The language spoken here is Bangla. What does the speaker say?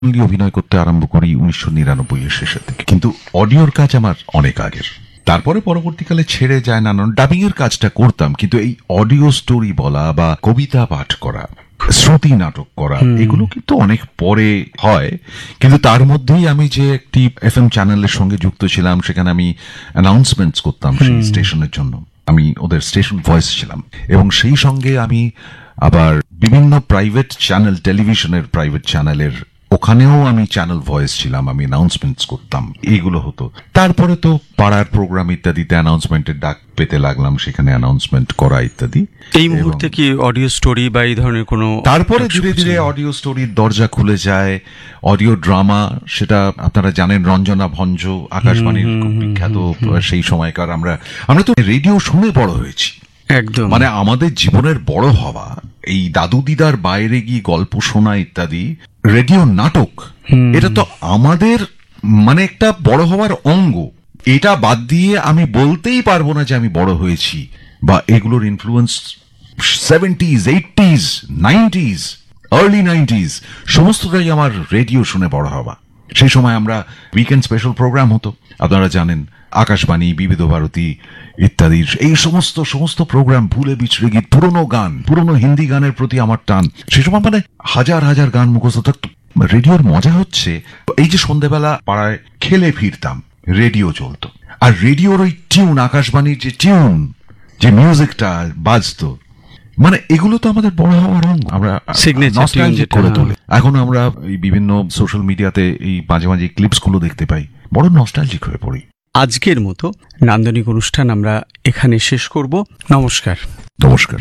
অভিনয় করতে আরম্ভ করি 1999 শেষের দিকে, কিন্তু অডিওর কাজ আমার অনেক আগের। তারপরে পরবর্তীকালে ছেড়ে যায় নানান ডাবিং এর কাজটা করতাম, কিন্তু এই অডিও স্টোরি বলা বা কবিতা পাঠ করা, শ্রুতি নাটক করা, এগুলো কিন্তু অনেক পরে হয়। কিন্তু তার মধ্যেই আমি যে একটি এফএম চ্যানেলের সঙ্গে যুক্ত ছিলাম, সেখানে আমি অ্যানাউন্সমেন্টস করতাম সেই স্টেশনের জন্য, আমি ওদের স্টেশন ভয়েস ছিলাম। এবং সেই সঙ্গে আমি আবার বিভিন্ন প্রাইভেট চ্যানেল, টেলিভিশনের প্রাইভেট চ্যানেলের ওখানেও আমি চ্যানেল ভয়েস ছিলাম, আমি অ্যানাউন্সমেন্টস করতাম, এইগুলো হতো। তারপরে তো পাড়ার প্রোগ্রাম ইত্যাদিতে অ্যানাউন্সমেন্টের ডাক পেতে লাগলাম, সেখানে অ্যানাউন্সমেন্ট করা ইত্যাদি। এই মুহূর্তে কি অডিও স্টোরি বা এই ধরনের কোনো? তারপরে ধীরে ধীরে অডিও স্টোরির দরজা খুলে যায়, অডিও ড্রামা, সেটা আপনারা জানেন রঞ্জনা ভঞ্জ আকাশবাণীর খুব বিখ্যাত সেই সময়কার। আমরা তো রেডিও শুনে বড় হয়েছি, একদম। মানে আমাদের জীবনের বড় হওয়া এই দাদু দিদার বাইরে গিয়ে গল্প শোনা ইত্যাদি, রেডিও নাটক, এটা তো আমাদের মানে একটা বড় হওয়ার অঙ্গ। এটা বাদ দিয়ে আমি বলতেই পারবো না যে আমি বড় হয়েছি, বা এগুলোর influence 70s, 80s, 90s, early 90s সমস্তটাই আমার রেডিও শুনে বড় হওয়া। সেই সময় আমরা উইকেন্ড স্পেশাল প্রোগ্রাম হতো, আপনারা জানেন, আকাশবাণী, বিবিধ ভারতী ইত্যাদির এই সমস্ত প্রোগ্রাম, ভুলে বিছড়ে গীত, পুরনো গান, পুরনো হিন্দি গানের প্রতি আমার টান। সেই সময় মানে হাজার হাজার গান মুখস্থ থাকতো। রেডিওর মজা হচ্ছে এই যে সন্ধ্যেবেলা পাড়ায় খেলে ফিরতাম, রেডিও চলতো, আর রেডিওর ওই টিউন, আকাশবাণীর যে টিউন, যে মিউজিকটা বাজতো, মানে এগুলো তো আমাদের বড় হওয়ার অঙ্গ। আমরা নস্টালজিক করে তোলে। এখন আমরা এই বিভিন্ন সোশ্যাল মিডিয়াতে এই মাঝে মাঝে ক্লিপস গুলো দেখতে পাই, বড় নস্টালজিক হয়ে পড়ি। আজকের মতো নান্দনিক অনুষ্ঠান আমরা এখানে শেষ করব। নমস্কার। নমস্কার।